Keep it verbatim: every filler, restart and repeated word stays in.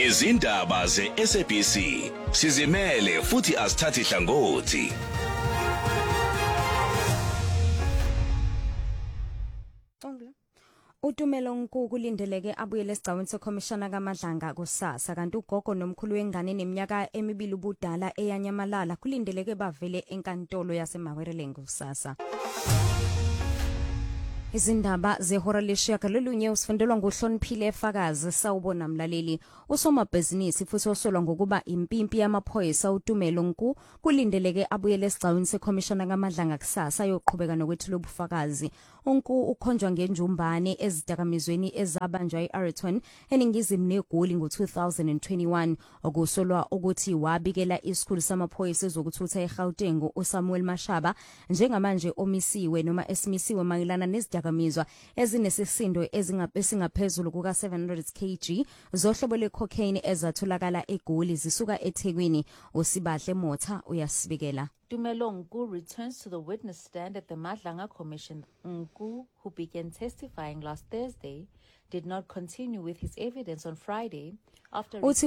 izindaba ze-S A B C sizimele futhi asithathi hlangothi. Utumelo Nku kulindeleke abuyele esigcawini sekhomishana kaMadlanga kusasa kanti ugogo nomkhulu wengane neminyaka emibili ubudala eyanyamalala kulindeleke bavele enkantolo yaseMawereleng kusasa. Izindaba zehora lesishiyagalolunye usifundelwa nguHloniphile Efakazi sawubona mlaleli. Usomabhizinisi futhi osolwa ngokuba impimpi yamaphoyisa uTumelo Nku kulindeleke abuyele esigcawini sekhomishana kaMadlanga kusasa yoqhubeka nokwethula ubufakazi. Unku ukhonjwa ngenjumbane ezidakamizweni ezabanjwa eArton eningizimu neGoli ngo-two thousand twenty-one okusolwa ukuthi wabikela isikhulu samaphoyisa ezokuthutha eGauteng uSamuel Mashaba njengamanje omisiwe noma esimisiwe mayelana nezidakamizwa ezinesisindo ezingaphezulu kuka seven hundred kilograms zohlobo lwecocaine ezatholakala eGoli zisuka eThekwini. uSibahle Motha uyasibikela. Tumelo Nku returns to the witness stand at the Madlanga Commission. Nku, who began testifying last Thursday, did not continue with his evidence on Friday after